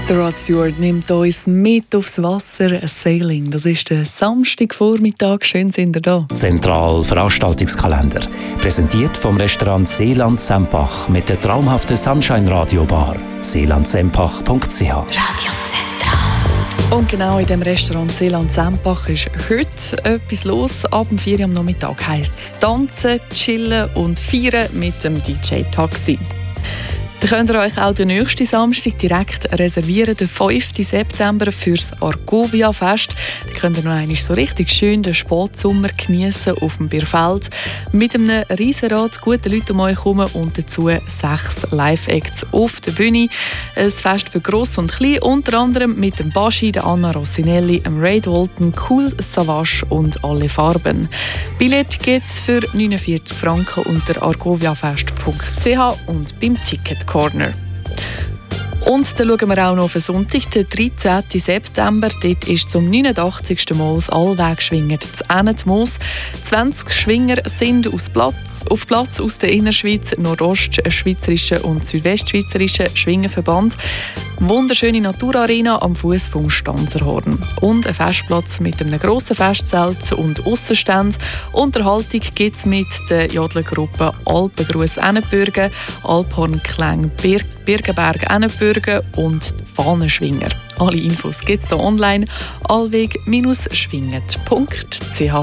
Der Rod Stewart nimmt uns mit aufs Wasser, ein Sailing. Das ist der Samstagvormittag. Schön sind ihr da. Zentral Veranstaltungskalender. Präsentiert vom Restaurant Seeland Sempach mit der traumhaften Sunshine Radio Bar. seelandsempach.ch. Radio Zentral. Und genau in dem Restaurant Seeland Sempach ist heute etwas los. Ab dem 4 Uhr am Nachmittag heisst es tanzen, chillen und feiern mit dem DJ Taxi. Dann könnt ihr euch auch den nächsten Samstag direkt reservieren, den 5. September fürs Argovia-Fest. Da könnt ihr noch einmal so richtig schön den Spätsommer geniessen auf dem Bierfeld. Mit einem Riesenrad, guten Leuten um euch herum und dazu 6 Live-Acts auf der Bühne. Ein Fest für Gross und Klein, unter anderem mit dem Baschi, der Anna Rossinelli, dem Ray Dalton, Cool Savage und alle Farben. Billett gibt es für 49 Franken unter argoviafest.ch und beim Ticketcorner. Und dann schauen wir auch noch auf den Sonntag, den 13. September. Dort ist zum 89. Mal das Allwegschwingen zu Enetmoos. 20 Schwinger sind auf Platz aus der Innerschweiz, Nordostschweizerischen und Südwestschweizerischen Schwingerverband. Wunderschöne Naturarena am Fuß vom Stanzerhorn. Und ein Festplatz mit einem grossen Festzelt und Aussenstand. Unterhaltung gibt es mit der Jodlergruppe Alpengruß Ennenbürgen, Alphornklang Birgenberg Ennenbürgen und Fahnenschwinger. Alle Infos gibt es hier online allweg-schwinget.ch.